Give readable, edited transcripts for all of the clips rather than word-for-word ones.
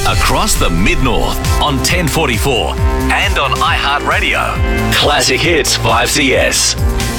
across the Mid-North on 1044 and on iHeartRadio. Classic Hits 5CS.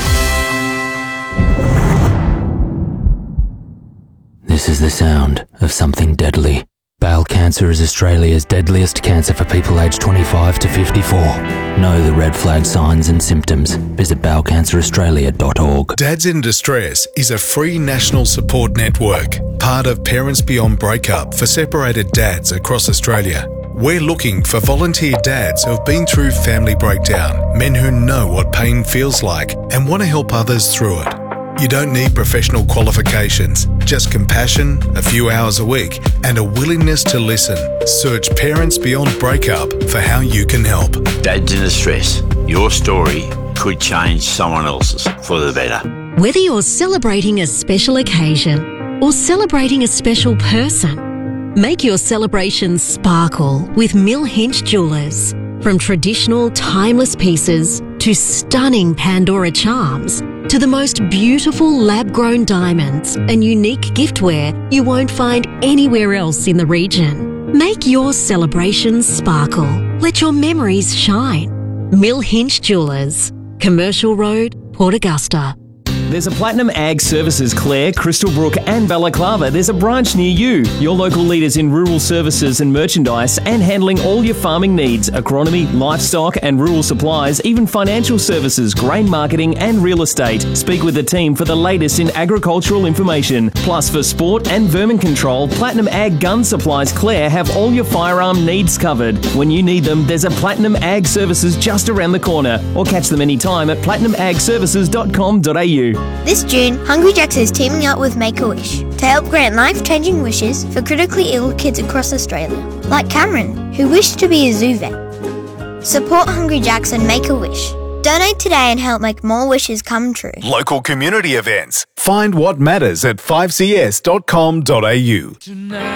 This is the sound of something deadly. Bowel cancer is Australia's deadliest cancer for people aged 25 to 54. Know the red flag signs and symptoms. Visit bowelcanceraustralia.org. Dads in Distress is a free national support network, part of Parents Beyond Breakup for separated dads across Australia. We're looking for volunteer dads who have been through family breakdown, men who know what pain feels like and want to help others through it. You don't need professional qualifications, just compassion, a few hours a week, and a willingness to listen. Search Parents Beyond Breakup for how you can help. Dads in Distress. Your story could change someone else's for the better. Whether you're celebrating a special occasion or celebrating a special person, make your celebrations sparkle with Mill Hinch Jewellers. From traditional, timeless pieces to stunning Pandora charms, to the most beautiful lab-grown diamonds and unique giftware you won't find anywhere else in the region. Make your celebrations sparkle. Let your memories shine. Mill Hinch Jewellers, Commercial Road, Port Augusta. There's a Platinum Ag Services Clare, Crystal Brook and Balaclava. There's a branch near you. Your local leaders in rural services and merchandise and handling all your farming needs, agronomy, livestock and rural supplies, even financial services, grain marketing and real estate. Speak with the team for the latest in agricultural information. Plus for sport and vermin control, Platinum Ag Gun Supplies Clare have all your firearm needs covered. When you need them, there's a Platinum Ag Services just around the corner, or catch them anytime at platinumagservices.com.au. This June, Hungry Jack's is teaming up with Make-A-Wish to help grant life-changing wishes for critically ill kids across Australia, like Cameron, who wished to be a zoo vet. Support Hungry Jack's and Make-A-Wish. Donate today and help make more wishes come true. Local community events. Find what matters at 5cs.com.au.